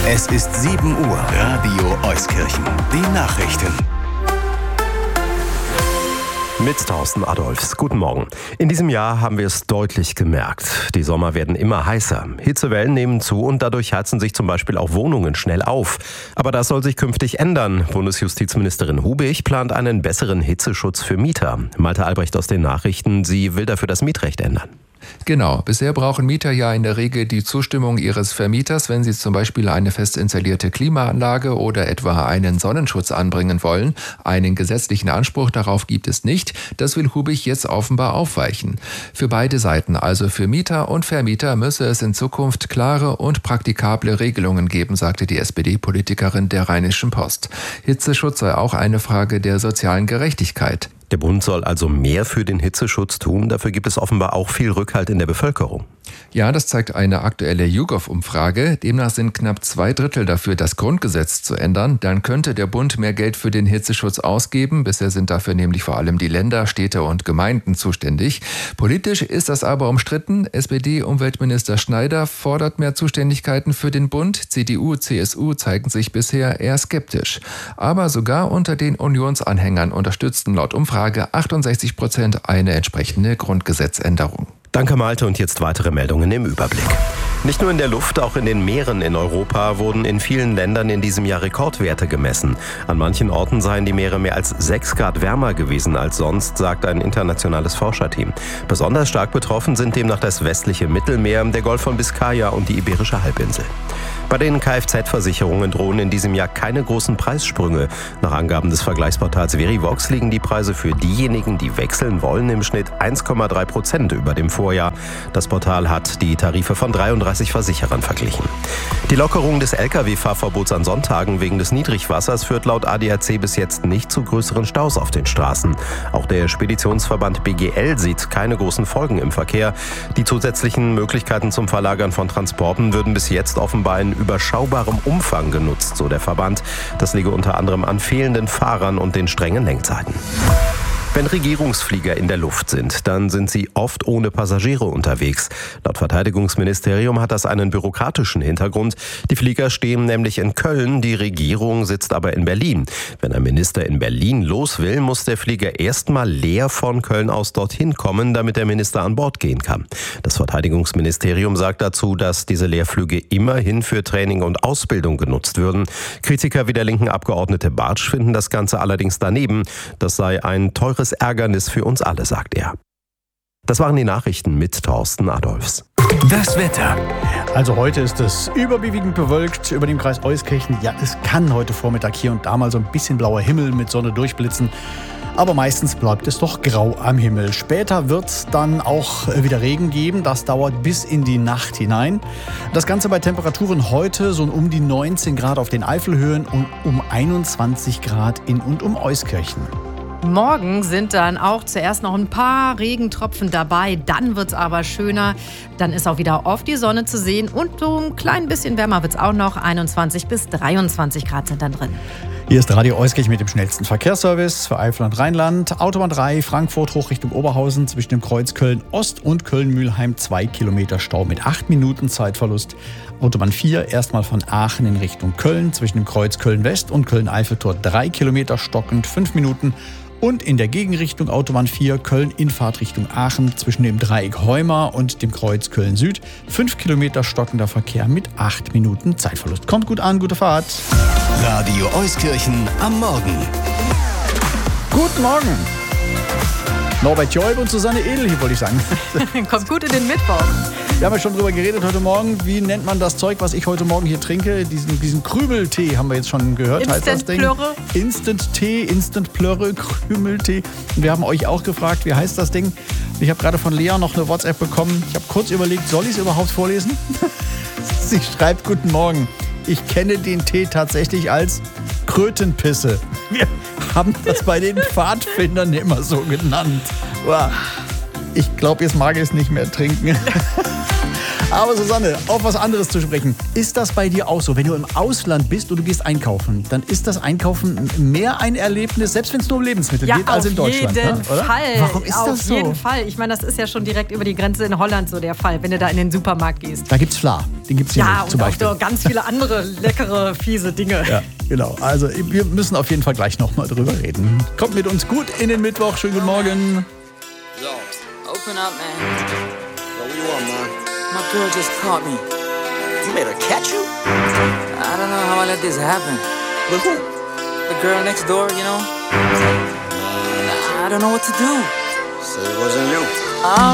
Es ist 7 Uhr. Radio Euskirchen. Die Nachrichten. Mit Thorsten Adolfs. Guten Morgen. In diesem Jahr haben wir es deutlich gemerkt. Die Sommer werden immer heißer. Hitzewellen nehmen zu und dadurch heizen sich zum Beispiel auch Wohnungen schnell auf. Aber das soll sich künftig ändern. Bundesjustizministerin Hubig plant einen besseren Hitzeschutz für Mieter. Malte Albrecht aus den Nachrichten. Sie will dafür das Mietrecht ändern. Genau. Bisher brauchen Mieter ja in der Regel die Zustimmung ihres Vermieters, wenn sie zum Beispiel eine fest installierte Klimaanlage oder etwa einen Sonnenschutz anbringen wollen. Einen gesetzlichen Anspruch darauf gibt es nicht. Das will Hubig jetzt offenbar aufweichen. Für beide Seiten, also für Mieter und Vermieter, müsse es in Zukunft klare und praktikable Regelungen geben, sagte die SPD-Politikerin der Rheinischen Post. Hitzeschutz sei auch eine Frage der sozialen Gerechtigkeit. Der Bund soll also mehr für den Hitzeschutz tun. Dafür gibt es offenbar auch viel Rückhalt in der Bevölkerung. Ja, das zeigt eine aktuelle YouGov-Umfrage. Demnach sind knapp 2/3 dafür, das Grundgesetz zu ändern. Dann könnte der Bund mehr Geld für den Hitzeschutz ausgeben. Bisher sind dafür nämlich vor allem die Länder, Städte und Gemeinden zuständig. Politisch ist das aber umstritten. SPD-Umweltminister Schneider fordert mehr Zuständigkeiten für den Bund. CDU, CSU zeigen sich bisher eher skeptisch. Aber sogar unter den Unionsanhängern unterstützten laut Umfrage 68% eine entsprechende Grundgesetzänderung. Danke Malte und jetzt weitere Meldungen im Überblick. Nicht nur in der Luft, auch in den Meeren in Europa wurden in vielen Ländern in diesem Jahr Rekordwerte gemessen. An manchen Orten seien die Meere mehr als 6 Grad wärmer gewesen als sonst, sagt ein internationales Forscherteam. Besonders stark betroffen sind demnach das westliche Mittelmeer, der Golf von Biskaya und die Iberische Halbinsel. Bei den Kfz-Versicherungen drohen in diesem Jahr keine großen Preissprünge. Nach Angaben des Vergleichsportals Verivox liegen die Preise für diejenigen, die wechseln wollen, im Schnitt 1,3% über dem Vorjahr. Das Portal hat die Tarife von 33 Versicherern verglichen. Die Lockerung des Lkw-Fahrverbots an Sonntagen wegen des Niedrigwassers führt laut ADAC bis jetzt nicht zu größeren Staus auf den Straßen. Auch der Speditionsverband BGL sieht keine großen Folgen im Verkehr. Die zusätzlichen Möglichkeiten zum Verlagern von Transporten würden bis jetzt offenbar in überschaubarem Umfang genutzt, so der Verband. Das liege unter anderem an fehlenden Fahrern und den strengen Lenkzeiten. Wenn Regierungsflieger in der Luft sind, dann sind sie oft ohne Passagiere unterwegs. Laut Verteidigungsministerium hat das einen bürokratischen Hintergrund. Die Flieger stehen nämlich in Köln, die Regierung sitzt aber in Berlin. Wenn ein Minister in Berlin los will, muss der Flieger erstmal leer von Köln aus dorthin kommen, damit der Minister an Bord gehen kann. Das Verteidigungsministerium sagt dazu, dass diese Leerflüge immerhin für Training und Ausbildung genutzt würden. Kritiker wie der linken Abgeordnete Bartsch finden das Ganze allerdings daneben. Das sei ein teures Ärgernis für uns alle, sagt er. Das waren die Nachrichten mit Thorsten Adolfs. Das Wetter. Also heute ist es überwiegend bewölkt über dem Kreis Euskirchen. Ja, es kann heute Vormittag hier und da mal so ein bisschen blauer Himmel mit Sonne durchblitzen. Aber meistens bleibt es doch grau am Himmel. Später wird es dann auch wieder Regen geben. Das dauert bis in die Nacht hinein. Das Ganze bei Temperaturen heute so um die 19 Grad auf den Eifelhöhen und um 21 Grad in und um Euskirchen. Morgen sind dann auch zuerst noch ein paar Regentropfen dabei, dann wird es aber schöner. Dann ist auch wieder oft die Sonne zu sehen und so ein klein bisschen wärmer wird es auch noch. 21 bis 23 Grad sind dann drin. Hier ist Radio Euskirchen mit dem schnellsten Verkehrsservice für Eifel und Rheinland. Autobahn 3, Frankfurt hoch Richtung Oberhausen zwischen dem Kreuz Köln-Ost und Köln-Mühlheim 2 Kilometer Stau mit 8 Minuten Zeitverlust. Autobahn 4 erstmal von Aachen in Richtung Köln zwischen dem Kreuz Köln-West und Köln-Eiffeltor 3 Kilometer stockend 5 Minuten. Und in der Gegenrichtung Autobahn 4 Köln in Fahrtrichtung Aachen zwischen dem Dreieck Heuma und dem Kreuz Köln Süd 5 Kilometer stockender Verkehr mit 8 Minuten Zeitverlust. Kommt gut an, gute Fahrt. Radio Euskirchen am Morgen. Guten Morgen. Norbert Joib und Susanne Edel hier, wollte ich sagen. Kommt gut in den Mittwoch. Wir haben ja schon drüber geredet heute Morgen. Wie nennt man das Zeug, was ich heute Morgen hier trinke? Diesen Krümeltee haben wir jetzt schon gehört. Heißt das Ding? Instant-Tee, Instant-Plörre, Krümeltee. Und wir haben euch auch gefragt, wie heißt das Ding? Ich habe gerade von Lea noch eine WhatsApp bekommen. Ich habe kurz überlegt, soll ich es überhaupt vorlesen? Sie schreibt, guten Morgen. Ich kenne den Tee tatsächlich als Krötenpisse. Wir haben das bei den Pfadfindern immer so genannt. Ich glaube, jetzt mag ich es nicht mehr trinken. Aber Susanne, auf was anderes zu sprechen. Ist das bei dir auch so? Wenn du im Ausland bist und du gehst einkaufen, dann ist das Einkaufen mehr ein Erlebnis, selbst wenn es nur um Lebensmittel geht, als in Deutschland. Auf jeden Fall. Warum ist das so? Auf jeden Fall. Ich meine, das ist ja schon direkt über die Grenze in Holland so der Fall, wenn du da in den Supermarkt gehst. Da gibt's Fla. Den gibt's hier Ja, nicht, zum und Beispiel. auch so ganz viele andere leckere, fiese Dinge. Ja, genau. Also wir müssen auf jeden Fall gleich nochmal drüber reden. Kommt mit uns gut in den Mittwoch. Schönen guten Morgen. Yo, open up, man. Yo, what you want, man? My girl just caught me. You made her catch you? I don't know how I let this happen. With who? The girl next door, you know? I don't know what to do. So it wasn't you?